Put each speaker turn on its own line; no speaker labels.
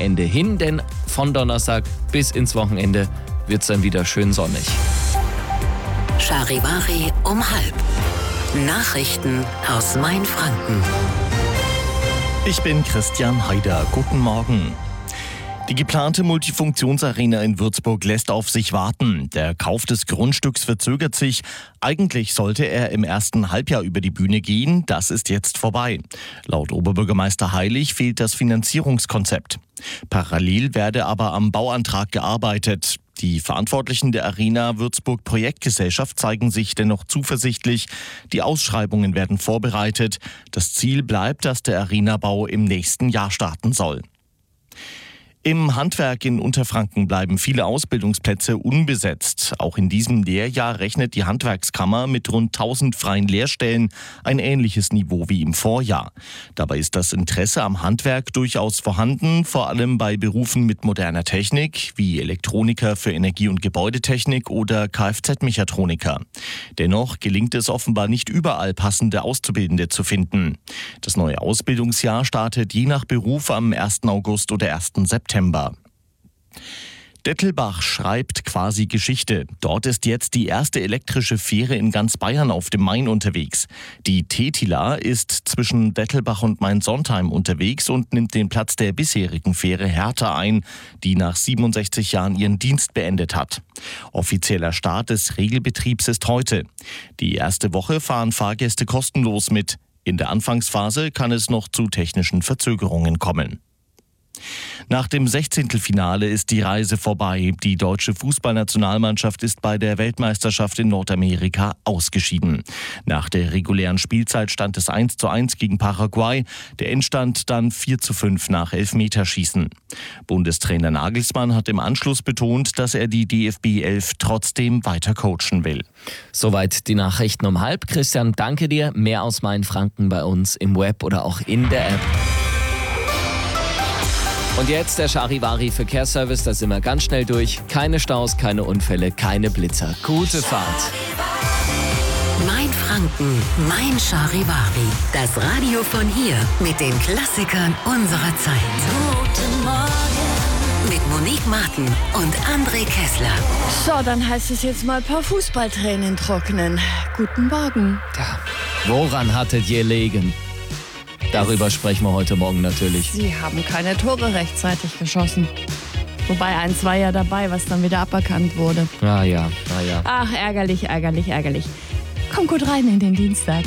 Wochenende hin, denn von Donnerstag bis ins Wochenende wird es dann wieder schön sonnig.
Charivari um 12:30. Nachrichten aus Mainfranken.
Ich bin Christian Haider. Guten Morgen. Die geplante Multifunktionsarena in Würzburg lässt auf sich warten. Der Kauf des Grundstücks verzögert sich. Eigentlich sollte er im ersten Halbjahr über die Bühne gehen. Das ist jetzt vorbei. Laut Oberbürgermeister Heilig fehlt das Finanzierungskonzept. Parallel werde aber am Bauantrag gearbeitet. Die Verantwortlichen der Arena Würzburg Projektgesellschaft zeigen sich dennoch zuversichtlich. Die Ausschreibungen werden vorbereitet. Das Ziel bleibt, dass der Arenabau im nächsten Jahr starten soll. Im Handwerk in Unterfranken bleiben viele Ausbildungsplätze unbesetzt. Auch in diesem Lehrjahr rechnet die Handwerkskammer mit rund 1000 freien Lehrstellen, ein ähnliches Niveau wie im Vorjahr. Dabei ist das Interesse am Handwerk durchaus vorhanden, vor allem bei Berufen mit moderner Technik, wie Elektroniker für Energie- und Gebäudetechnik oder Kfz-Mechatroniker. Dennoch gelingt es offenbar nicht überall, passende Auszubildende zu finden. Das neue Ausbildungsjahr startet je nach Beruf am 1. August oder 1. September. Dettelbach schreibt quasi Geschichte. Dort ist jetzt die erste elektrische Fähre in ganz Bayern auf dem Main unterwegs. Die Tetila ist zwischen Dettelbach und Mainz-Sontheim unterwegs und nimmt den Platz der bisherigen Fähre Hertha ein, die nach 67 Jahren ihren Dienst beendet hat. Offizieller Start des Regelbetriebs ist heute. Die erste Woche fahren Fahrgäste kostenlos mit. In der Anfangsphase kann es noch zu technischen Verzögerungen kommen. Nach dem 16. Finale ist die Reise vorbei. Die deutsche Fußballnationalmannschaft ist bei der Weltmeisterschaft in Nordamerika ausgeschieden. Nach der regulären Spielzeit stand es 1:1 gegen Paraguay. Der Endstand dann 4:5 nach Elfmeterschießen. Bundestrainer Nagelsmann hat im Anschluss betont, dass er die DFB 11 trotzdem weiter coachen will.
Soweit die Nachrichten um 12:30. Christian, danke dir. Mehr aus Mainfranken bei uns im Web oder auch in der App. Und jetzt der Charivari-Verkehrsservice, da sind wir ganz schnell durch. Keine Staus, keine Unfälle, keine Blitzer. Gute Fahrt.
Mainfranken, mein Charivari. Das Radio von hier mit den Klassikern unserer Zeit. Guten Morgen. Mit Monique Martin und André Kessler.
So, dann heißt es jetzt mal ein paar Fußballtränen trocknen. Guten Morgen.
Ja. Woran hattet ihr gelegen? Darüber sprechen wir heute Morgen natürlich.
Sie haben keine Tore rechtzeitig geschossen. Wobei eins war ja dabei, was dann wieder aberkannt wurde.
Ja.
Ach, ärgerlich. Komm gut rein in den Dienstag.